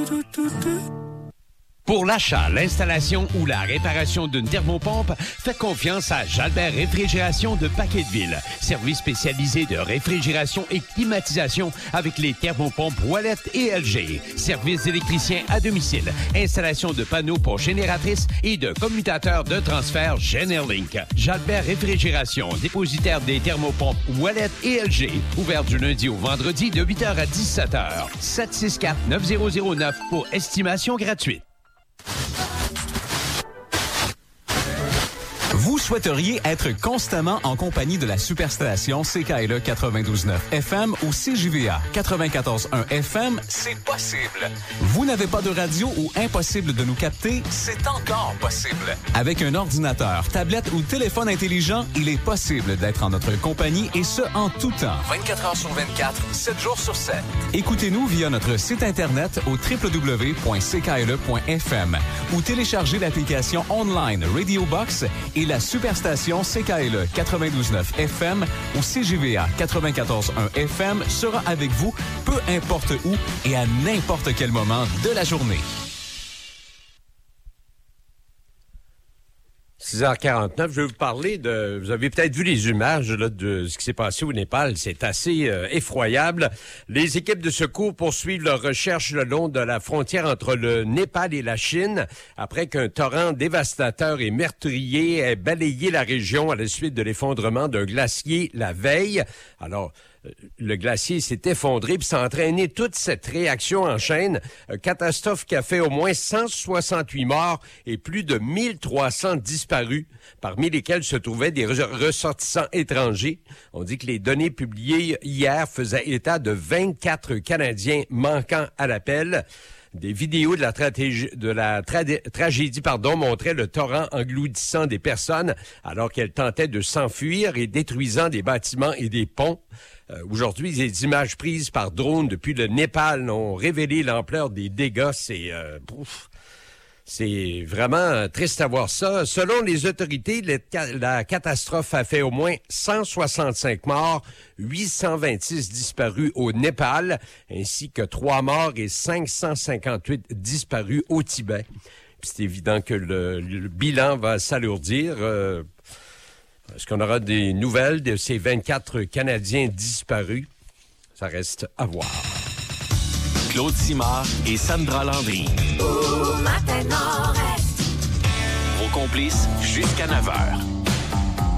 Pour l'achat, l'installation ou la réparation d'une thermopompe, faites confiance à Jalbert Réfrigération de Paquetteville. Service spécialisé de réfrigération et climatisation avec les thermopompes Wallet et LG. Service d'électricien à domicile. Installation de panneaux pour génératrices et de commutateurs de transfert Generlink. Jalbert Réfrigération, dépositaire des thermopompes Wallet et LG. Ouvert du lundi au vendredi de 8h à 17h. 764-9009 pour estimation gratuite. Vous souhaiteriez être constamment en compagnie de la superstation CKLE 92.9 FM ou CJVA 94.1 FM? C'est possible. Vous n'avez pas de radio ou impossible de nous capter? C'est encore possible. Avec un ordinateur, tablette ou téléphone intelligent, il est possible d'être en notre compagnie et ce, en tout temps. 24 heures sur 24, 7 jours sur 7. Écoutez-nous via notre site Internet au www.ckle.fm ou téléchargez l'application online Radio Box et la superstation CKLE 92.9 FM ou CJVA 94.1 FM sera avec vous peu importe où et à n'importe quel moment de la journée. 6h49, je vais vous parler de... Vous avez peut-être vu les images là, de ce qui s'est passé au Népal. C'est assez effroyable. Les équipes de secours poursuivent leurs recherches le long de la frontière entre le Népal et la Chine après qu'un torrent dévastateur et meurtrier ait balayé la région à la suite de l'effondrement d'un glacier la veille. Alors, le glacier s'est effondré puis ça a entraîné toute cette réaction en chaîne. Catastrophe qui a fait au moins 168 morts et plus de 1300 disparus, parmi lesquels se trouvaient des ressortissants étrangers. On dit que les données publiées hier faisaient état de 24 Canadiens manquant à l'appel. Des vidéos de la tragédie montraient le torrent engloutissant des personnes alors qu'elles tentaient de s'enfuir et détruisant des bâtiments et des ponts. Aujourd'hui, les images prises par drone depuis le Népal ont révélé l'ampleur des dégâts. C'est vraiment triste à voir ça. Selon les autorités, la catastrophe a fait au moins 165 morts, 826 disparus au Népal, ainsi que 3 morts et 558 disparus au Tibet. Puis c'est évident que le bilan va s'alourdir. Est-ce qu'on aura des nouvelles de ces 24 Canadiens disparus? Ça reste à voir. Claude Simard et Sandra Landry. Matin Nord-Est. Vos complices jusqu'à 9h.